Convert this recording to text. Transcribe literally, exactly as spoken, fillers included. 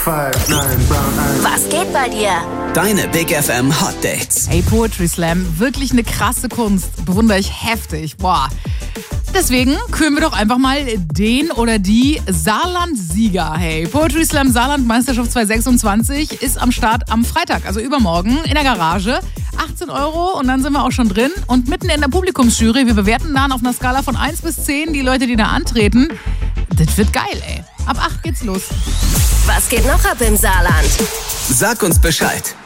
five, nine, brown eyes. Was geht bei dir? Deine Big F M Hot Dates. Hey, Poetry Slam, wirklich eine krasse Kunst. Bewundere ich heftig. Boah. Deswegen küren wir doch einfach mal den oder die Saarland-Sieger. Hey, Poetry Slam Saarland Meisterschaft zwanzig sechsundzwanzig ist am Start am Freitag, also übermorgen, in der Garage. achtzehn Euro und dann sind wir auch schon drin. Und mitten in der Publikumsjury, wir bewerten dann auf einer Skala von eins bis zehn die Leute, die da antreten. Das wird geil, ey. Ab acht geht's los. Was geht noch ab im Saarland? Sag uns Bescheid.